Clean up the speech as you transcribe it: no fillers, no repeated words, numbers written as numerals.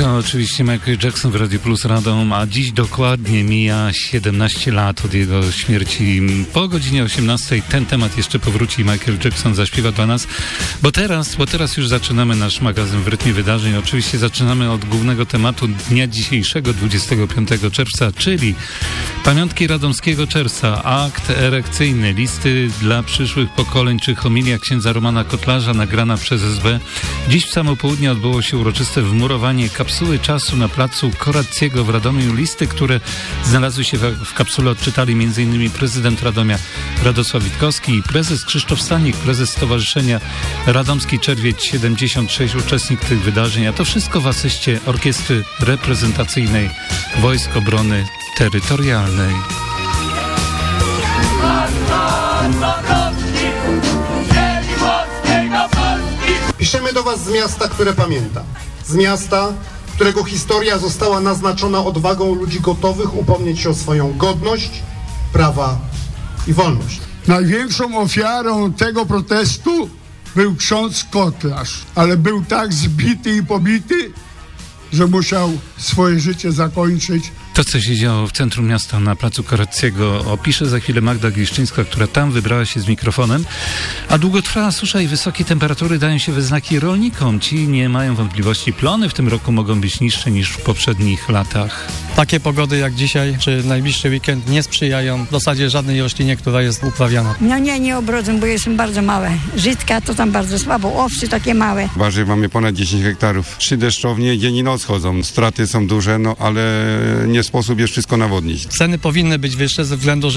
To oczywiście Michael Jackson w Radio Plus Radom, a dziś dokładnie mija 17 lat od jego śmierci. Po godzinie 18 ten temat jeszcze powróci, Michael Jackson zaśpiewa dla nas, bo teraz już zaczynamy nasz magazyn w rytmie wydarzeń. Oczywiście zaczynamy od głównego tematu dnia dzisiejszego, 25 czerwca, czyli pamiątki radomskiego czerwca, akt erekcyjny, listy dla przyszłych pokoleń, czy homilia księdza Romana Kotlarza nagrana przez SB. Dziś w samo południe odbyło się uroczyste wmurowanie kapsuły czasu na placu Korackiego w Radomiu. Listy, które znalazły się w kapsule, odczytali m.in. prezydent Radomia Radosław Witkowski i prezes Krzysztof Stanik, prezes Stowarzyszenia Radomski Czerwiec 76, uczestnik tych wydarzeń, a to wszystko w asyście Orkiestry Reprezentacyjnej Wojsk Obrony Terytorialnej. Piszemy do Was z miasta, które pamięta. Z miasta, którego historia została naznaczona odwagą ludzi gotowych upomnieć się o swoją godność, prawa i wolność. Największą ofiarą tego protestu był ksiądz Kotlarz, ale był tak zbity i pobity, że musiał swoje życie zakończyć. To, co się działo w centrum miasta na placu Korackiego, opisze za chwilę Magda Gliszczyńska, która tam wybrała się z mikrofonem. A długotrwała susza i wysokie temperatury dają się we znaki rolnikom. Ci nie mają wątpliwości, plony w tym roku mogą być niższe niż w poprzednich latach. Takie pogody jak dzisiaj, czy najbliższy weekend nie sprzyjają w zasadzie żadnej roślinie, która jest uprawiana. No nie obrodzę, bo jestem bardzo małe. Żytka to tam bardzo słabo, owcy takie małe. Warzyw mamy ponad 10 hektarów. 3 deszczownie dzień i noc chodzą. Straty są duże, ale nie sposób jest wszystko nawodnić. Ceny powinny być wyższe ze względu, że